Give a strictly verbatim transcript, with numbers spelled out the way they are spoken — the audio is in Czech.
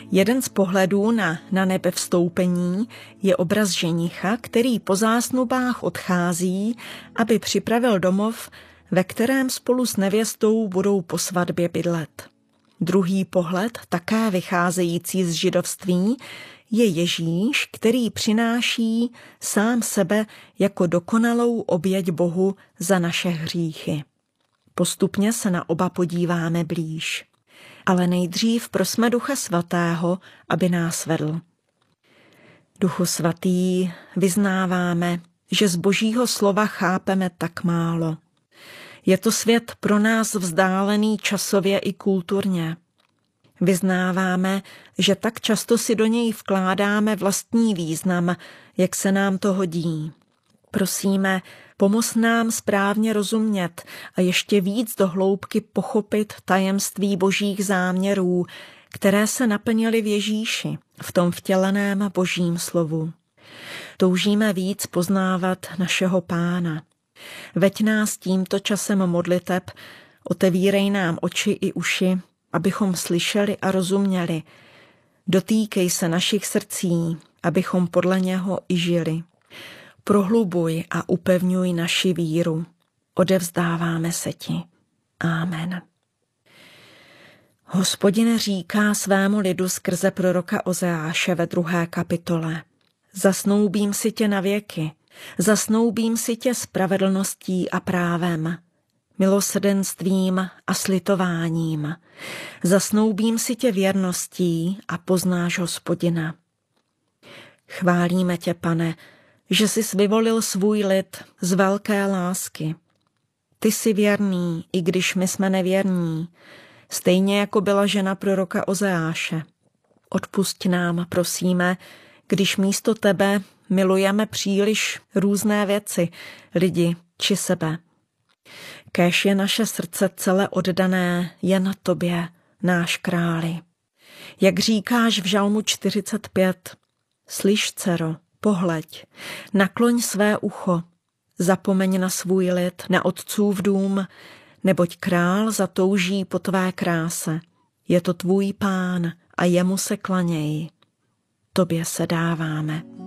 Jeden z pohledů na, na nebevstoupení je obraz ženicha, který po zásnubách odchází, aby připravil domov, ve kterém spolu s nevěstou budou po svatbě bydlet. Druhý pohled, také vycházející z židovství, je Ježíš, který přináší sám sebe jako dokonalou oběť Bohu za naše hříchy. Postupně se na oba podíváme blíž. Ale nejdřív prosme Ducha Svatého, aby nás vedl. Duchu Svatý, vyznáváme, že z Božího slova chápeme tak málo. Je to svět pro nás vzdálený časově i kulturně. Vyznáváme, že tak často si do něj vkládáme vlastní význam, jak se nám to hodí. Prosíme, pomoz nám správně rozumět a ještě víc do hloubky pochopit tajemství Božích záměrů, které se naplnily v Ježíši, v tom vtěleném Božím slovu. Toužíme víc poznávat našeho Pána. Veď nás tímto časem modliteb, otevírej nám oči i uši, abychom slyšeli a rozuměli. Dotýkej se našich srdcí, abychom podle něho i žili. Prohlubuj a upevňuj naši víru. Odevzdáváme se ti. Amen. Hospodin říká svému lidu skrze proroka Ozeáše ve druhé kapitole. Zasnoubím si tě na věky, zasnoubím si tě spravedlností a právem, milosrdenstvím a slitováním. Zasnoubím si tě věrností a poznáš Hospodina. Chválíme tě, Pane, že jsi vyvolil svůj lid z velké lásky. Ty jsi věrný, i když my jsme nevěrní, stejně jako byla žena proroka Ozeáše. Odpusť nám, prosíme, když místo tebe milujeme příliš různé věci, lidi či sebe. Kéž je naše srdce celé oddané jen tobě, náš králi. Jak říkáš v Žalmu čtyřicet pět, slyš, dcero, pohleď, nakloň své ucho, zapomeň na svůj lid, na otcův dům, neboť král zatouží po tvé kráse. Je to tvůj Pán a jemu se klaněj. Tobě se dáváme.